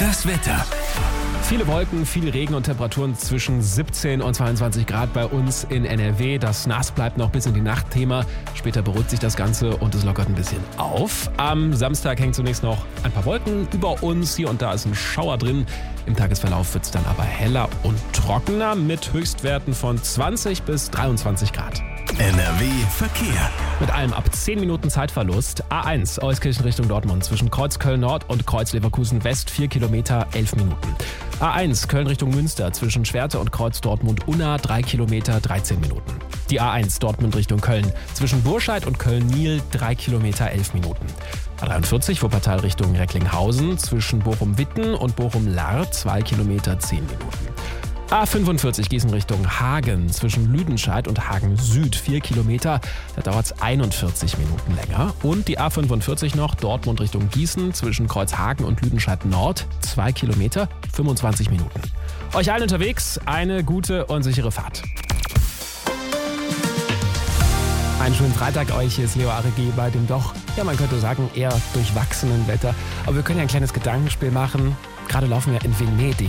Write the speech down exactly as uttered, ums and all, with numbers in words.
Das Wetter. Viele Wolken, viel Regen und Temperaturen zwischen siebzehn und zweiundzwanzig Grad bei uns in N R W. Das Nass bleibt noch bis in die Nacht Thema. Später beruhigt sich das Ganze und es lockert ein bisschen auf. Am Samstag hängt zunächst noch ein paar Wolken über uns. Hier und da ist ein Schauer drin. Im Tagesverlauf wird es dann aber heller und trockener mit Höchstwerten von zwanzig bis dreiundzwanzig Grad. N R W Verkehr. Mit allem ab zehn Minuten Zeitverlust. A eins, Euskirchen Richtung Dortmund. Zwischen Kreuz Köln-Nord und Kreuz Leverkusen West vier Kilometer, elf Minuten. A eins, Köln Richtung Münster. Zwischen Schwerte und Kreuz Dortmund-Unna drei Kilometer, dreizehn Minuten. Die A eins, Dortmund Richtung Köln. Zwischen Burscheid und Köln-Niel drei Kilometer, elf Minuten. A dreiundvierzig, Wuppertal Richtung Recklinghausen. Zwischen Bochum-Witten und Bochum-Lahr zwei Kilometer, zehn Minuten. A fünfundvierzig Gießen Richtung Hagen, zwischen Lüdenscheid und Hagen Süd vier Kilometer, da dauert es einundvierzig Minuten länger. Und die A fünfundvierzig noch, Dortmund Richtung Gießen, zwischen Kreuzhagen und Lüdenscheid Nord zwei Kilometer, fünfundzwanzig Minuten. Euch allen unterwegs eine gute und sichere Fahrt. Einen schönen Freitag euch, hier ist Leo Aregi bei dem doch, ja man könnte sagen, eher durchwachsenen Wetter. Aber wir können ja ein kleines Gedankenspiel machen. Gerade laufen wir in Venedig